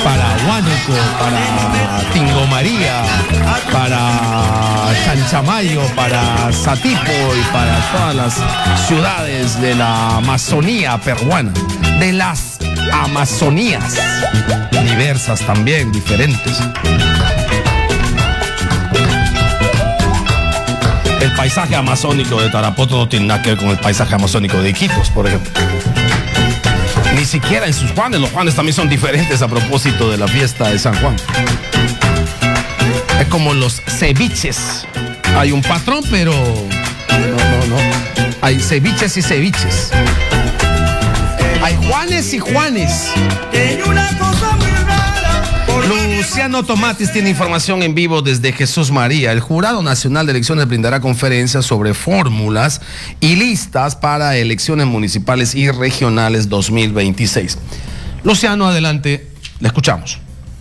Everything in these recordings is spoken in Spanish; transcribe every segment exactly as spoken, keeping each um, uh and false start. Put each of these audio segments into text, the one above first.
para Huánuco, para Tingo María, para Chanchamayo, para Satipo y para todas las ciudades de la Amazonía peruana, de las Amazonías, diversas también, diferentes. El paisaje amazónico de Tarapoto no tiene nada que ver con el paisaje amazónico de Iquitos, por ejemplo. Ni siquiera en sus Juanes, los Juanes también son diferentes a propósito de la fiesta de San Juan. Es como los ceviches. Hay un patrón, pero no, no, no. Hay ceviches y ceviches. Hay Juanes y Juanes. Luciano Tomatis tiene información en vivo desde Jesús María. El Jurado Nacional de Elecciones brindará conferencias sobre fórmulas y listas para elecciones municipales y regionales dos mil veintiséis. Luciano, adelante, le escuchamos.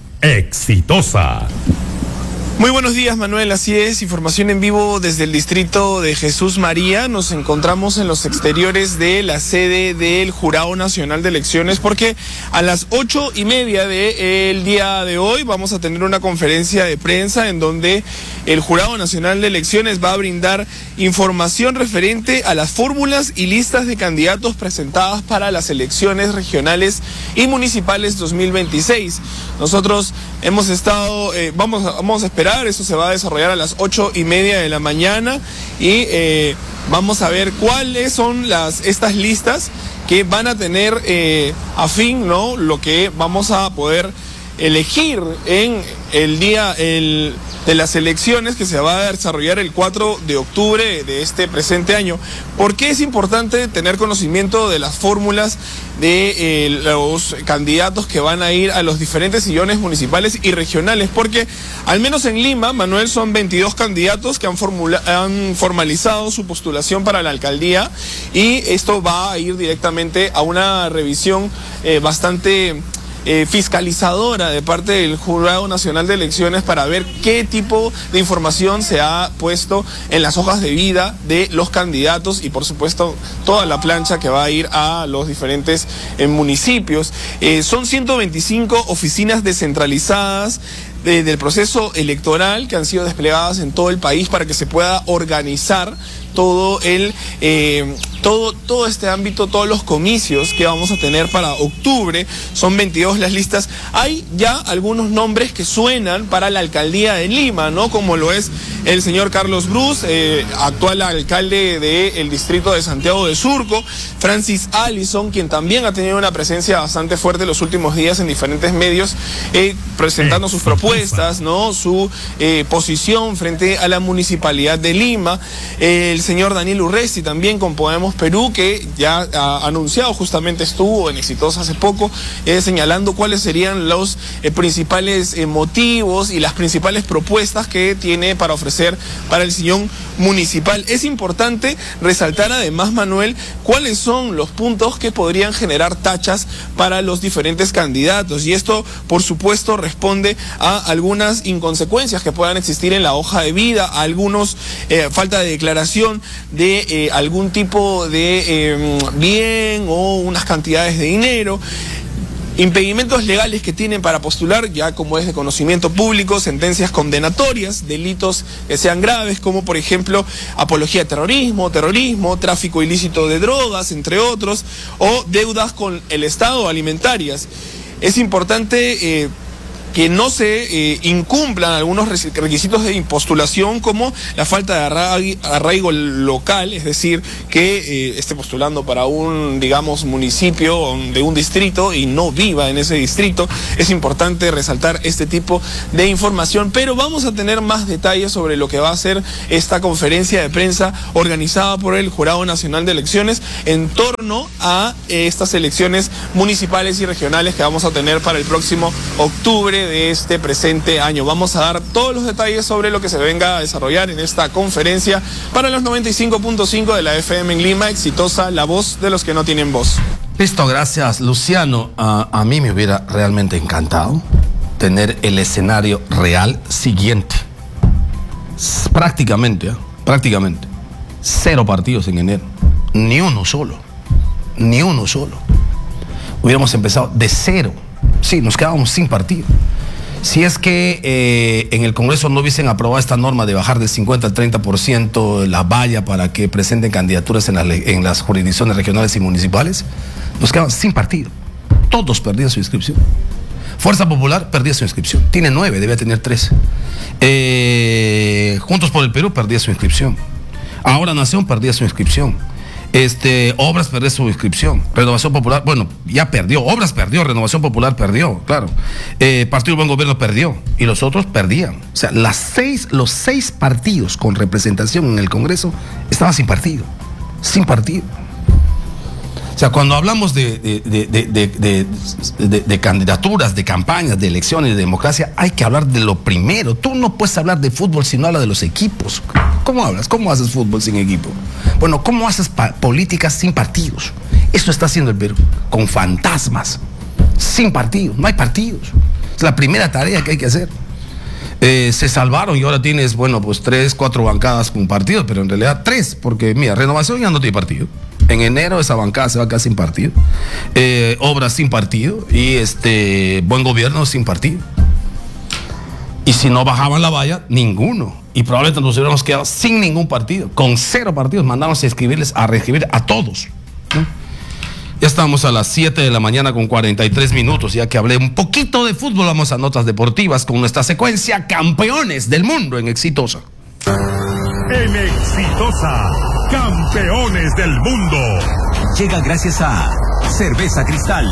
Exitosa. Muy buenos días, Manuel, así es, información en vivo desde el distrito de Jesús María. Nos encontramos en los exteriores de la sede del Jurado Nacional de Elecciones porque a las ocho y media del día de hoy vamos a tener una conferencia de prensa en donde el Jurado Nacional de Elecciones va a brindar información referente a las fórmulas y listas de candidatos presentadas para las elecciones regionales y municipales dos mil veintiséis. Nosotros hemos estado, eh, vamos, vamos a esperar. Eso se va a desarrollar a las ocho y media de la mañana y eh, vamos a ver cuáles son las estas listas que van a tener eh, a fin, ¿no?, lo que vamos a poder elegir en el día el, de las elecciones que se va a desarrollar el cuatro de octubre de este presente año. ¿Por qué es importante tener conocimiento de las fórmulas de eh, los candidatos que van a ir a los diferentes sillones municipales y regionales? Porque al menos en Lima, Manuel, son veintidós candidatos que han, formula, han formalizado su postulación para la alcaldía y esto va a ir directamente a una revisión eh, bastante Eh, fiscalizadora de parte del Jurado Nacional de Elecciones para ver qué tipo de información se ha puesto en las hojas de vida de los candidatos y por supuesto toda la plancha que va a ir a los diferentes eh, municipios. Eh, son ciento veinticinco oficinas descentralizadas de, del proceso electoral que han sido desplegadas en todo el país para que se pueda organizar todo el eh, todo todo este ámbito, todos los comicios que vamos a tener para octubre. Son veintidós las listas. Hay ya algunos nombres que suenan para la alcaldía de Lima, ¿no? Como lo es el señor Carlos Bruce, eh, actual alcalde del distrito de Santiago de Surco, Francis Allison, quien también ha tenido una presencia bastante fuerte en los últimos días en diferentes medios, eh, presentando sus propuestas, ¿no?, su eh, posición frente a la municipalidad de Lima. Eh, el señor Daniel Urresti también con Podemos Perú, que ya ha anunciado, justamente estuvo en Exitosa hace poco, eh, señalando cuáles serían los eh, principales eh, motivos y las principales propuestas que tiene para ofrecer para el sillón municipal. Es importante resaltar además, Manuel, cuáles son los puntos que podrían generar tachas para los diferentes candidatos, y esto por supuesto responde a algunas inconsecuencias que puedan existir en la hoja de vida, a algunos eh, falta de declaración de eh, algún tipo de eh, bien o unas cantidades de dinero, impedimentos legales que tienen para postular, ya como es de conocimiento público, sentencias condenatorias, delitos que sean graves, como por ejemplo apología de terrorismo, terrorismo, tráfico ilícito de drogas, entre otros, o deudas con el Estado alimentarias. Es importante eh, que no se eh, incumplan algunos requisitos de postulación, como la falta de arraigo, arraigo local, es decir, que eh, esté postulando para un, digamos, municipio de un distrito y no viva en ese distrito. Es importante resaltar este tipo de información, pero vamos a tener más detalles sobre lo que va a ser esta conferencia de prensa organizada por el Jurado Nacional de Elecciones en torno a eh, estas elecciones municipales y regionales que vamos a tener para el próximo octubre de este presente año. Vamos a dar todos los detalles sobre lo que se venga a desarrollar en esta conferencia para los noventa y cinco punto cinco de la F M en Lima. Exitosa, la voz de los que no tienen voz. Listo, gracias, Luciano. Uh, a mí me hubiera realmente encantado tener el escenario real siguiente. S prácticamente, ¿eh? prácticamente. Cero partidos en enero. Ni uno solo. Ni uno solo. Hubiéramos empezado de cero. Sí, nos quedábamos sin partido. Si es que eh, en el Congreso no hubiesen aprobado esta norma de bajar del cincuenta al treinta por ciento la valla para que presenten candidaturas en, la, en las jurisdicciones regionales y municipales, nos quedamos sin partido. Todos perdían su inscripción. Fuerza Popular perdía su inscripción. Tiene nueve, debía tener tres. Eh, Juntos por el Perú perdía su inscripción. Ahora Nación perdía su inscripción. Este, Obras perdió su inscripción. Renovación Popular, bueno, ya perdió. Obras perdió, Renovación Popular perdió, claro. Eh, Partido Buen Gobierno perdió. Y los otros perdían. O sea, las seis, los seis partidos con representación en el Congreso estaban sin partido. Sin partido. O sea, cuando hablamos de, de, de, de, de, de, de, de candidaturas, de campañas, de elecciones, de democracia, hay que hablar de lo primero. Tú no puedes hablar de fútbol si no hablas de los equipos. ¿Cómo hablas? ¿Cómo haces fútbol sin equipo? Bueno, ¿cómo haces políticas sin partidos? Eso está haciendo el Perú, con fantasmas, sin partidos. No hay partidos. Es la primera tarea que hay que hacer. Eh, se salvaron y ahora tienes, bueno, pues tres, cuatro bancadas con partidos, pero en realidad tres, porque mira, Renovación ya no tiene partido. En enero esa bancada se va a quedar sin partido. Eh, Obras sin partido y este Buen Gobierno sin partido. Y si no bajaban la valla, ninguno. Y probablemente nos hubiéramos quedado sin ningún partido, con cero partidos. Mandamos a escribirles, a reescribir a todos, ¿no? Ya estamos a las siete de la mañana con cuarenta y tres minutos. Ya que hablé un poquito de fútbol, vamos a notas deportivas con nuestra secuencia Campeones del Mundo en Exitosa. En Exitosa, Campeones del Mundo. Llega gracias a Cerveza Cristal.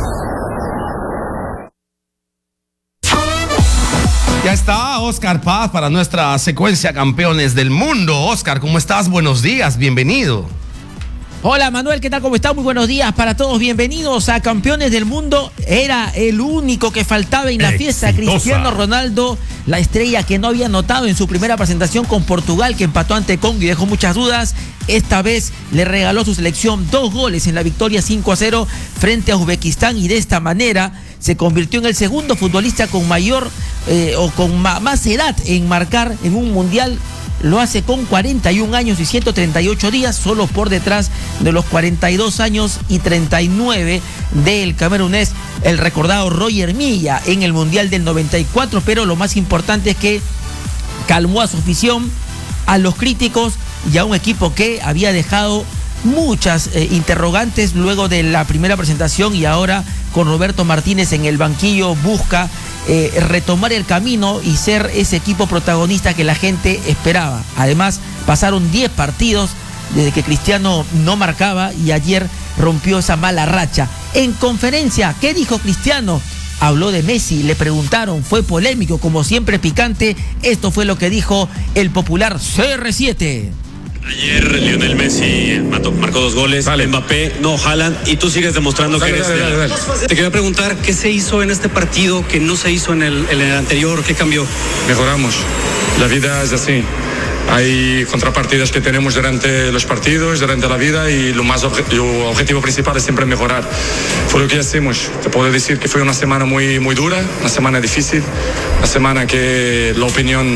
Ya está Oscar Paz para nuestra secuencia Campeones del Mundo. Oscar, ¿cómo estás? Buenos días, bienvenido. Hola Manuel, ¿qué tal? ¿Cómo estás? Muy buenos días para todos. Bienvenidos a Campeones del Mundo. Era el único que faltaba en la fiesta. Exitosa. Cristiano Ronaldo, la estrella que no había notado en su primera presentación con Portugal, que empató ante Congo y dejó muchas dudas. Esta vez le regaló a su selección dos goles en la victoria cinco a cero frente a Uzbekistán y de esta manera se convirtió en el segundo futbolista con mayor eh, o con ma más edad en marcar en un mundial. Lo hace con cuarenta y un años y ciento treinta y ocho días, solo por detrás de los cuarenta y dos años y treinta y nueve del camerunés, el recordado Roger Milla en el Mundial del noventa y cuatro, pero lo más importante es que calmó a su afición, a los críticos y a un equipo que había dejado muchas eh, interrogantes luego de la primera presentación y ahora con Roberto Martínez en el banquillo busca eh, retomar el camino y ser ese equipo protagonista que la gente esperaba. Además, pasaron diez partidos desde que Cristiano no marcaba y ayer rompió esa mala racha. En conferencia, ¿qué dijo Cristiano? Habló de Messi, le preguntaron, fue polémico, como siempre picante. Esto fue lo que dijo el popular C R siete. Ayer Lionel Messi mató, marcó dos goles, vale. Mbappé, no, Haaland, y tú sigues demostrando dale, que eres... Dale, dale, dale. Te quería preguntar, ¿qué se hizo en este partido que no se hizo en el, en el anterior? ¿Qué cambió? Mejoramos, la vida es así. Hay contrapartidas que tenemos durante los partidos, durante la vida y lo más obje lo objetivo principal es siempre mejorar. Fue lo que hacemos. Te puedo decir que fue una semana muy, muy dura, una semana difícil, una semana que la opinión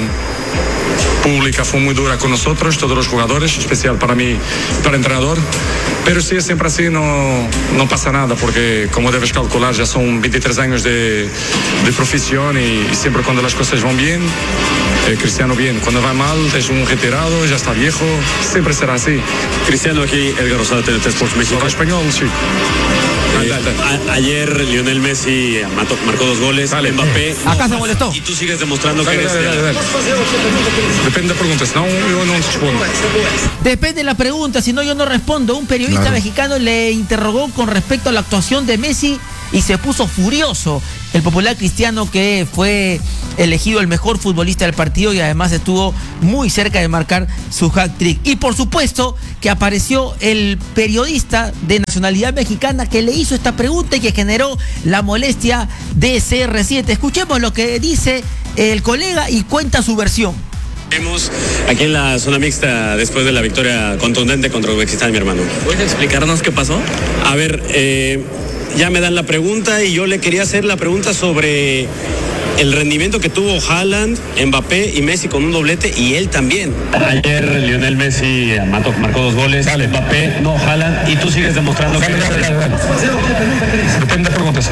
pública fue muy dura con nosotros, todos los jugadores, especial para mí, para el entrenador. Pero si es siempre así, no, no pasa nada, porque como debes calcular, ya son veintitrés años de, de profesión y, y siempre cuando las cosas van bien, eh, Cristiano bien. Cuando va mal, es un retirado, ya está viejo, siempre será así. Cristiano, aquí Edgar Rosado, T N T Sports México. ¿Habla español? Sí. Eh, a, ayer Lionel Messi mató, marcó dos goles, vale. Mbappé. Acá se molestó. Y tú sigues demostrando dale, que eres... Dale, dale, dale. Depende de preguntas, no, yo no respondo. Depende de la pregunta, si no yo no respondo. Un periodista claro. mexicano le interrogó con respecto a la actuación de Messi y se puso furioso. El popular Cristiano, que fue elegido el mejor futbolista del partido y además estuvo muy cerca de marcar su hat-trick. Y por supuesto que apareció el periodista de nacionalidad mexicana que le hizo esta pregunta y que generó la molestia de C R siete. Escuchemos lo que dice el colega y cuenta su versión. Vemos aquí en la zona mixta después de la victoria contundente contra Uzbekistán, mi hermano. ¿Puedes explicarnos qué pasó? A ver, eh, ya me dan la pregunta y yo le quería hacer la pregunta sobre el rendimiento que tuvo Haaland, Mbappé y Messi con un doblete y él también. Ayer Lionel Messi mató, marcó dos goles, dale, Mbappé, no Haaland, y tú sigues demostrando dale, que... Dale, dale, dale. Depende de preguntas.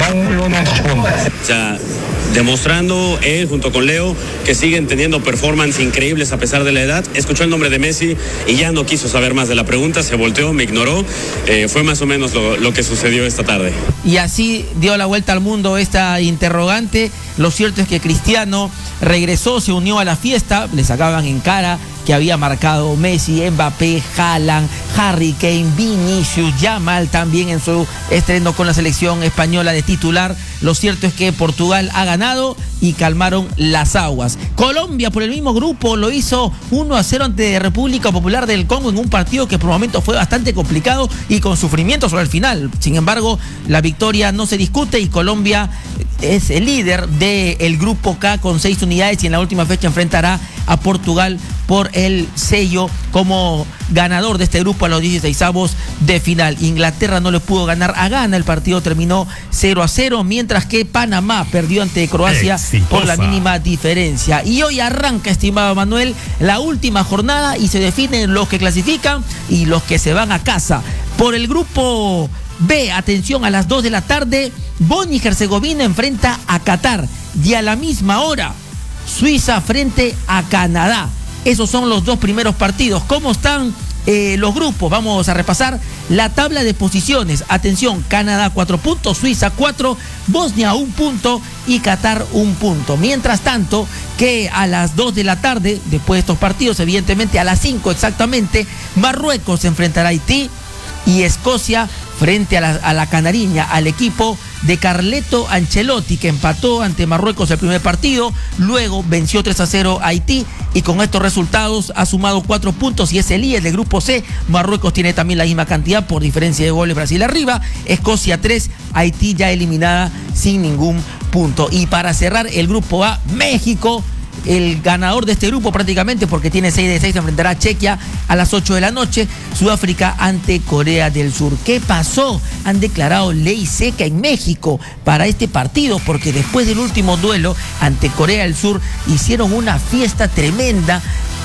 O sea, demostrando él junto con Leo que siguen teniendo performance increíbles a pesar de la edad. Escuchó el nombre de Messi y ya no quiso saber más de la pregunta, se volteó, me ignoró. Eh, fue más o menos lo, lo que sucedió esta tarde. Y así dio la vuelta al mundo esta interrogante. Lo cierto es que Cristiano regresó, se unió a la fiesta, le sacaban en cara que había marcado Messi, Mbappé, Haaland, Harry Kane, Vinicius, Yamal también en su estreno con la selección española de titular. Lo cierto es que Portugal ha ganado y calmaron las aguas. Colombia por el mismo grupo lo hizo uno a cero ante República Popular del Congo en un partido que por momentos fue bastante complicado y con sufrimiento sobre el final. Sin embargo, la victoria no se discute y Colombia es el líder del grupo K con seis unidades y en la última fecha enfrentará a Portugal por el sello como ganador de este grupo a los dieciseisavos de final. Inglaterra no le pudo ganar a Ghana, el partido terminó cero a cero, mientras que Panamá perdió ante Croacia Exitosa. Por la mínima diferencia. Y hoy arranca, estimado Manuel, la última jornada y se definen los que clasifican y los que se van a casa. Por el grupo B, atención, a las dos de la tarde, Bosnia y Herzegovina enfrenta a Qatar y a la misma hora Suiza frente a Canadá. Esos son los dos primeros partidos. ¿Cómo están eh, los grupos? Vamos a repasar la tabla de posiciones. Atención, Canadá cuatro puntos, Suiza cuatro, Bosnia un punto y Qatar un punto. Mientras tanto, que a las dos de la tarde, después de estos partidos, evidentemente a las cinco exactamente, Marruecos se enfrentará a Haití y Escocia frente a la, a la Canariña, al equipo de Carleto Ancelotti, que empató ante Marruecos el primer partido, luego venció tres a cero a Haití y con estos resultados ha sumado cuatro puntos y es el líder del grupo C. Marruecos tiene también la misma cantidad por diferencia de goles, Brasil arriba, Escocia tres, Haití ya eliminada sin ningún punto. Y para cerrar el grupo A, México, el ganador de este grupo prácticamente, porque tiene seis de seis, se enfrentará a Chequia a las ocho de la noche, Sudáfrica ante Corea del Sur. ¿Qué pasó? Han declarado ley seca en México para este partido, porque después del último duelo ante Corea del Sur hicieron una fiesta tremenda,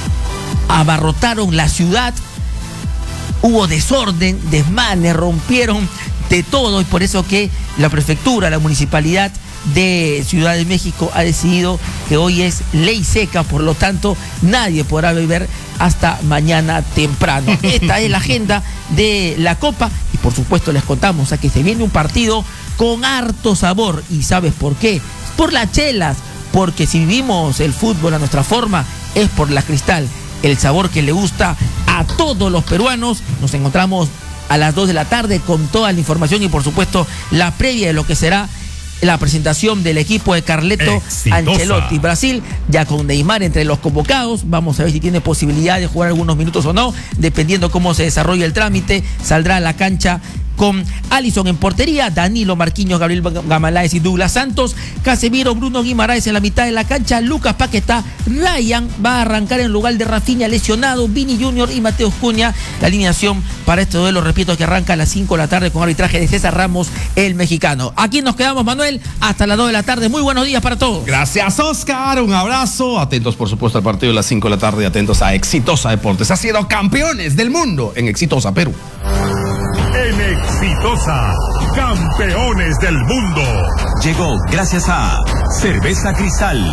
abarrotaron la ciudad, hubo desorden, desmanes, rompieron de todo y por eso que la prefectura, la municipalidad de Ciudad de México ha decidido que hoy es ley seca, por lo tanto nadie podrá beber hasta mañana temprano. Esta es la agenda de la Copa y por supuesto les contamos a que se viene un partido con harto sabor. ¿Y sabes por qué? Por las chelas, porque si vivimos el fútbol a nuestra forma es por la Cristal, el sabor que le gusta a todos los peruanos. Nos encontramos a las dos de la tarde con toda la información y por supuesto la previa de lo que será la presentación del equipo de Carleto Exitosa. Ancelotti. Brasil ya con Neymar entre los convocados, vamos a ver si tiene posibilidad de jugar algunos minutos o no, dependiendo cómo se desarrolle el trámite, saldrá a la cancha con Alisson en portería, Danilo, Marquinhos, Gabriel Gamaláes y Douglas Santos, Casemiro, Bruno Guimaraes en la mitad de la cancha, Lucas Paquetá, Ryan va a arrancar en lugar de Rafinha lesionado, Vini Junior y Mateus Cunha. La alineación para este duelo, repito, que arranca a las cinco de la tarde con arbitraje de César Ramos, el mexicano. Aquí nos quedamos, Manuel, hasta las dos de la tarde. Muy buenos días para todos. Gracias, Oscar. Un abrazo. Atentos, por supuesto, al partido de las cinco de la tarde. Atentos a Exitosa Deportes. Ha sido campeones del mundo en Exitosa Perú. En Exitosa, campeones del mundo. Llegó gracias a Cerveza Cristal.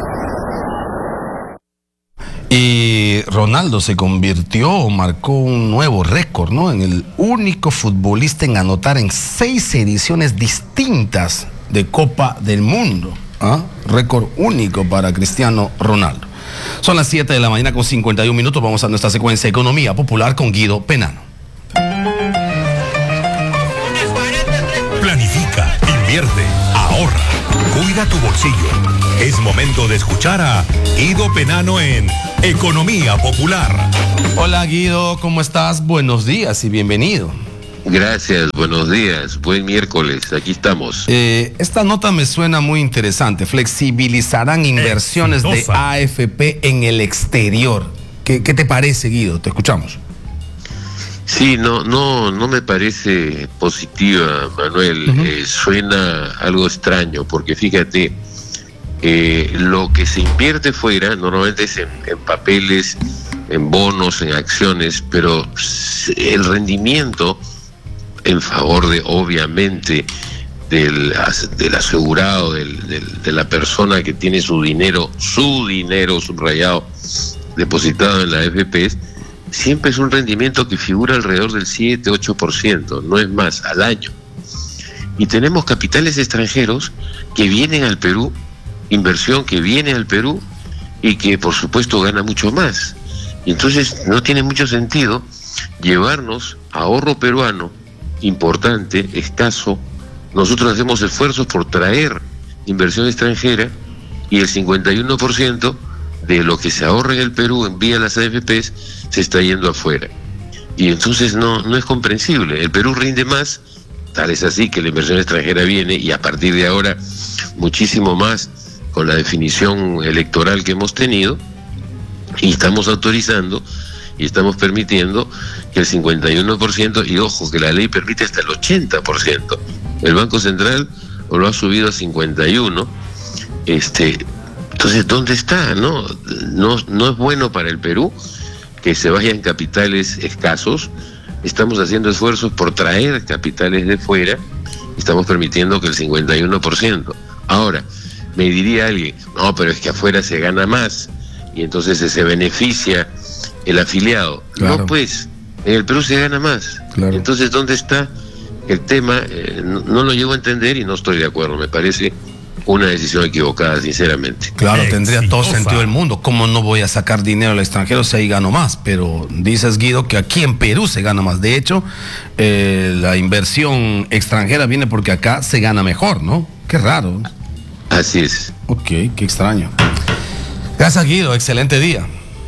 Y Ronaldo se convirtió, marcó un nuevo récord, ¿no? En el único futbolista en anotar en seis ediciones distintas de Copa del Mundo. ¿Ah? Récord único para Cristiano Ronaldo. Son las siete de la mañana con cincuenta y un minutos. Vamos a nuestra secuencia Economía Popular con Guido Penano. Planifica, invierte, ahorra, cuida tu bolsillo. Es momento de escuchar a Guido Penano en Economía Popular. Hola Guido, ¿cómo estás? Buenos días y bienvenido. Gracias, buenos días, buen miércoles, aquí estamos. Eh, esta nota me suena muy interesante. Flexibilizarán inversiones Exitosa. de A F P en el exterior. ¿Qué, qué te parece, Guido? Te escuchamos. Sí, no, no, no me parece positiva, Manuel. Uh-huh. eh, suena algo extraño, porque fíjate, Eh, lo que se invierte fuera normalmente es en, en papeles, en bonos, en acciones, pero el rendimiento en favor de, obviamente, del, del asegurado, del, del, de la persona que tiene su dinero, su dinero subrayado, depositado en la A F P, siempre es un rendimiento que figura alrededor del siete, ocho por ciento, no es más, al año. Y tenemos capitales extranjeros que vienen al Perú, inversión que viene al Perú y que por supuesto gana mucho más. Y entonces no tiene mucho sentido llevarnos ahorro peruano importante, escaso. Nosotros hacemos esfuerzos por traer inversión extranjera y el cincuenta y uno por ciento de lo que se ahorra en el Perú en vía las A F P se está yendo afuera. Y entonces no, no es comprensible. El Perú rinde más, tal es así que la inversión extranjera viene, y a partir de ahora muchísimo más con la definición electoral que hemos tenido, y estamos autorizando y estamos permitiendo que el cincuenta y uno por ciento, y ojo que la ley permite hasta el ochenta por ciento, el Banco Central lo ha subido a cincuenta y uno por ciento. Este, entonces, ¿dónde está? No, no, no es bueno para el Perú que se vayan capitales escasos. Estamos haciendo esfuerzos por traer capitales de fuera y estamos permitiendo que el cincuenta y uno por ciento. Ahora, me diría alguien, no, pero es que afuera se gana más y entonces se beneficia el afiliado. Claro. No, pues, en el Perú se gana más. Claro. Entonces, ¿dónde está el tema? Eh, no, no lo llego a entender y no estoy de acuerdo. Me parece una decisión equivocada, sinceramente. Claro, tendría todo sentido del mundo. ¿Cómo no voy a sacar dinero al extranjero si ahí gano más? Pero dices, Guido, que aquí en Perú se gana más. De hecho, eh, la inversión extranjera viene porque acá se gana mejor, ¿no? Qué raro. Así es. Ok, qué extraño. Gracias, Guido. Excelente día.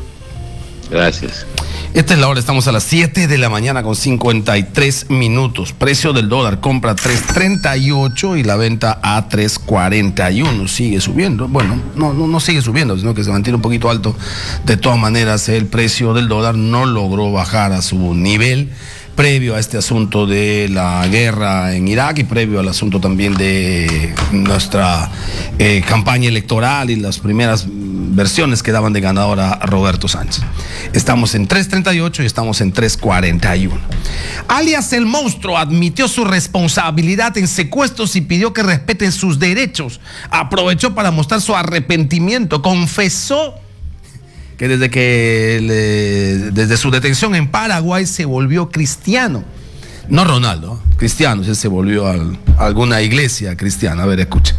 Gracias. Esta es la hora, estamos a las siete de la mañana con cincuenta y tres minutos. Precio del dólar, compra tres treinta y ocho y la venta a tres cuarenta y uno. Sigue subiendo. Bueno, no, no, no sigue subiendo, sino que se mantiene un poquito alto. De todas maneras, el precio del dólar no logró bajar a su nivel previo a este asunto de la guerra en Irak y previo al asunto también de nuestra eh, campaña electoral y las primeras versiones que daban de ganador a Roberto Sánchez. Estamos en tres treinta y ocho y estamos en tres cuarenta y uno. Alias El Monstruo admitió su responsabilidad en secuestros y pidió que respeten sus derechos. Aprovechó para mostrar su arrepentimiento. Confesó que desde que le, desde su detención en Paraguay se volvió cristiano. No Ronaldo, cristiano, él se volvió al, a alguna iglesia cristiana. A ver, escuche.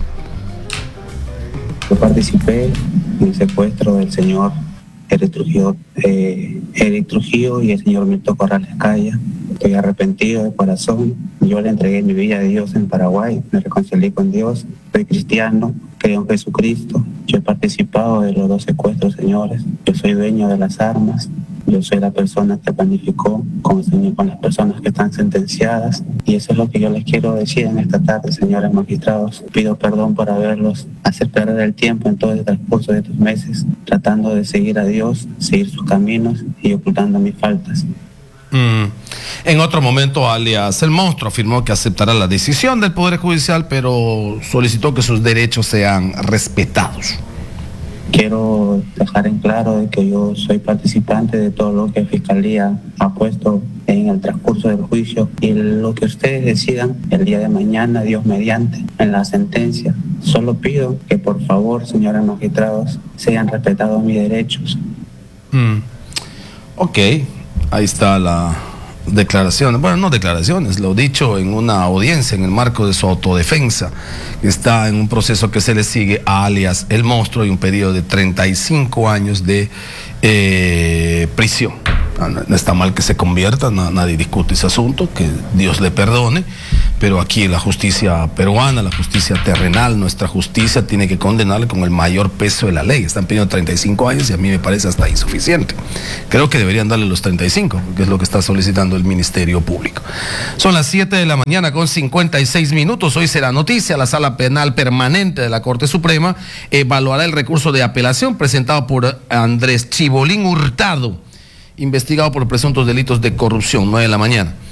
Yo participé en el secuestro del señor Eric Trujillo, eh, Eric Trujillo y el señor Milton Corrales Calla. Estoy arrepentido de corazón. Yo le entregué mi vida a Dios en Paraguay, me reconcilié con Dios. Soy cristiano, creo en Jesucristo. Yo he participado de los dos secuestros, señores. Yo soy dueño de las armas. Yo soy la persona que planificó con, con las personas que están sentenciadas. Y eso es lo que yo les quiero decir en esta tarde, señores magistrados. Pido perdón por haberlos hacer perder el tiempo en todo el transcurso de estos meses, tratando de seguir a Dios, seguir sus caminos y ocultando mis faltas. Mm. En otro momento, alias El Monstruo afirmó que aceptará la decisión del Poder Judicial, pero solicitó que sus derechos sean respetados. Quiero dejar en claro de que yo soy participante de todo lo que la Fiscalía ha puesto en el transcurso del juicio y lo que ustedes decidan el día de mañana, Dios mediante, en la sentencia. Solo pido que por favor, señores magistrados, sean respetados mis derechos. Mm. Ok, ahí está la declaración, bueno, no declaraciones, lo dicho en una audiencia en el marco de su autodefensa. Está en un proceso que se le sigue a alias El Monstruo y un pedido de treinta y cinco años de eh, prisión. No, no está mal que se convierta, no, nadie discute ese asunto, que Dios le perdone, pero aquí la justicia peruana, la justicia terrenal, nuestra justicia tiene que condenarle con el mayor peso de la ley. Están pidiendo treinta y cinco años y a mí me parece hasta insuficiente. Creo que deberían darle los treinta y cinco, porque es lo que está solicitando el Ministerio Público. Son las siete de la mañana con cincuenta y seis minutos. Hoy será noticia. La Sala Penal Permanente de la Corte Suprema evaluará el recurso de apelación presentado por Andrés Chibolín Hurtado, investigado por presuntos delitos de corrupción. Nueve de la mañana.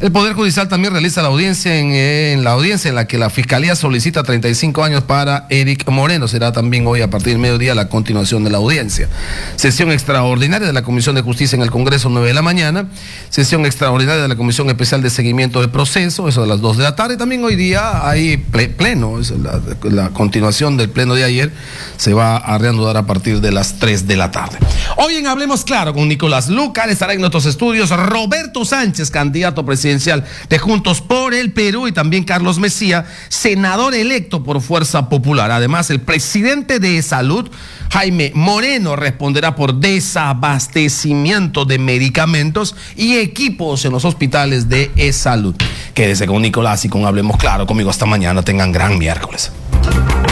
El Poder Judicial también realiza la audiencia en, en la audiencia en la que la Fiscalía solicita treinta y cinco años para Eric Moreno. Será también hoy a partir del mediodía la continuación de la audiencia. Sesión extraordinaria de la Comisión de Justicia en el Congreso, nueve de la mañana. Sesión extraordinaria de la Comisión Especial de Seguimiento de Proceso, eso a las dos de la tarde. También hoy día hay pleno, es la, la continuación del pleno de ayer se va a reanudar a partir de las tres de la tarde. Hoy en Hablemos Claro con Nicolás Lucar estará en nuestros estudios Roberto Sánchez, candidato presidencial de Juntos por el Perú, y también Carlos Mejía, senador electo por Fuerza Popular. Además, el presidente de Salud, Jaime Moreno, responderá por desabastecimiento de medicamentos y equipos en los hospitales de E-Salud. Quédese con Nicolás y con Hablemos Claro. Conmigo hasta mañana. Tengan gran miércoles.